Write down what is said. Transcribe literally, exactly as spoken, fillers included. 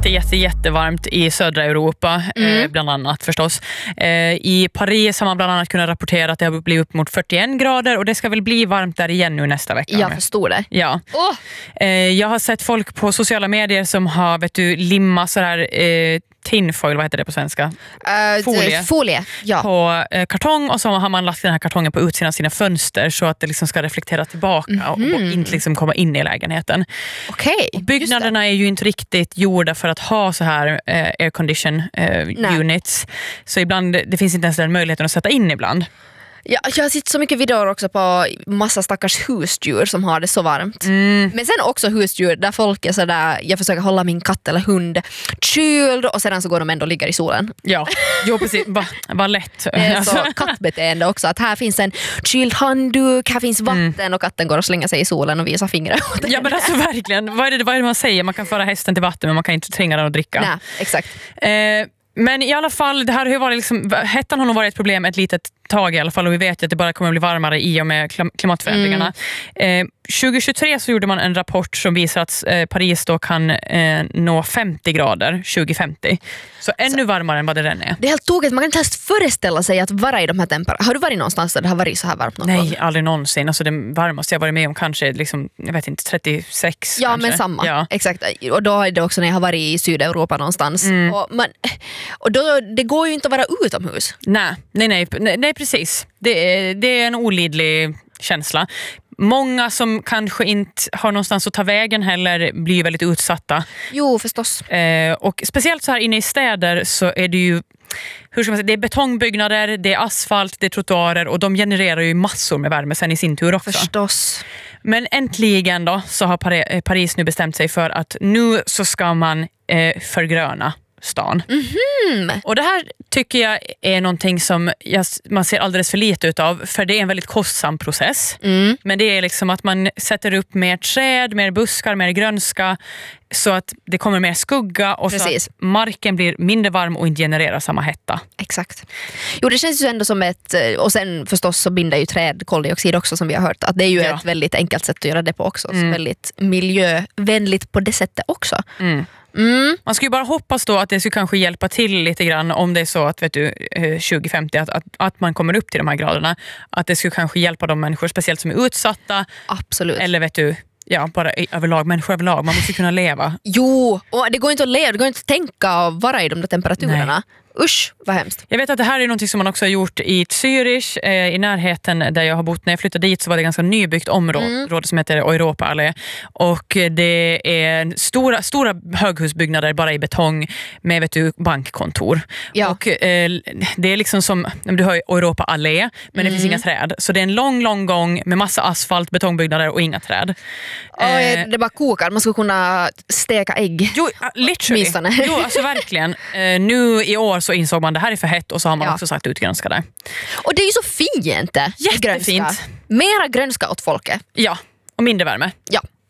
jätte, jätte, jättevarmt i södra Europa, mm. eh, bland annat förstås. Eh, I Paris har man bland annat kunnat rapportera att det har blivit upp mot fyrtioen grader och det ska väl bli varmt där igen nu nästa vecka. Jag förstår det. Ja. Oh. Eh, jag har sett folk på sociala medier som har, vet du, limma sådär eh, tinfoil, vad heter det på svenska? Uh, folie. Folie, ja. På eh, kartong, och så har man lagt den här kartongen på utsidan av sina fönster så att det liksom ska reflektera tillbaka mm-hmm. och, och inte liksom komma in i lägenheten. Okej. Okay, byggnaderna är ju inte riktigt gjorda för att ha så här eh, aircondition eh, units. Så ibland, det finns inte ens den möjligheten att sätta in ibland. Ja, jag har sett så mycket videor också på massa stackars husdjur som har det så varmt. Mm. Men sen också husdjur där folk är sådär, jag försöker hålla min katt eller hund kyld och sedan så går de ändå och ligger i solen. Ja, jo precis. Vad va lätt. Det är så kattbeteende också, att här finns en kyld handduk, här finns vatten mm. och katten går och slänger sig i solen och visar fingrar. Ja, men alltså verkligen. Vad är, det, vad är det man säger? Man kan föra hästen till vatten men man kan inte tvinga den att dricka. Nej, exakt. Eh, men i alla fall, det här har ju varit liksom, hettan har nog varit ett problem ett litet tag i alla fall, och vi vet ju att det bara kommer att bli varmare i och med klimatförändringarna. Mm. Eh, tjugo tjugotre så gjorde man en rapport som visar att eh, Paris då kan eh, nå femtio grader tjugo femtio. Så ännu så, varmare än vad det redan är. Det är helt tokigt, man kan inte ens föreställa sig att vara i de här temperaturer. Har du varit någonstans där det har varit så här varmt någon Nej, gång? aldrig någonsin. Alltså det varmaste jag varit med om kanske liksom, jag vet inte, trettiosex. Ja, kanske. men samma. Ja. Exakt. Och då är det också när jag har varit i Sydeuropa någonstans. Mm. Och, man, och då, det går ju inte att vara utomhus. Nej, nej, nej, nej, nej precis. Det är, det är en olidlig känsla. Många som kanske inte har någonstans att ta vägen heller blir väldigt utsatta. Jo, förstås. Eh, och speciellt så här inne i städer så är det ju, hur ska man säga, det är betongbyggnader, det är asfalt, det är trottoarer och de genererar ju massor med värme sen i sin tur också. Förstås. Men äntligen då så har Paris nu bestämt sig för att nu så ska man eh, förgröna stan. Mm-hmm. Och det här tycker jag är någonting som jag, man ser alldeles för lite utav, för det är en väldigt kostsam process. Mm. Men det är liksom att man sätter upp mer träd, mer buskar, mer grönska så att det kommer mer skugga och Precis. så att marken blir mindre varm och inte genererar samma hetta. Exakt. Jo, det känns ju ändå som ett, och sen förstås så binder ju träd koldioxid också som vi har hört, att det är ju ja. ett väldigt enkelt sätt att göra det på också. Mm. Så väldigt miljövänligt på det sättet också. Mm. Mm. Man ska ju bara hoppas då att det skulle kanske hjälpa till lite grann om det är så att vet du, tjugo femtio att, att, att man kommer upp till de här graderna, att det skulle kanske hjälpa de människor speciellt som är utsatta. Absolut. Eller vet du, ja, bara överlag, människor överlag, man måste kunna leva. Jo, och det går inte att leva, det går inte att tänka och vara i de där temperaturerna. Nej. Usch, vad hemskt. Jag vet att det här är något som man också har gjort i Zürich, eh, i närheten där jag har bott. När jag flyttade dit så var det ganska nybyggt område mm. som heter Europa Allé. Och det är stora, stora höghusbyggnader bara i betong med vet du, bankkontor. Ja. Och eh, det är liksom som, du har ju Europa Allé, men mm. det finns inga träd. Så det är en lång, lång gång med massa asfalt, betongbyggnader och inga träd. Oh, eh, det bara kokar, man skulle kunna steka ägg. Jo, literally. Jo, alltså verkligen. Eh, nu i år så insåg man det här är för hett och så har man ja. också sagt ut grönska där. Och det är ju så fint. Jättefint. Grönska. Mera grönska åt folket. Ja, och mindre värme. Ja.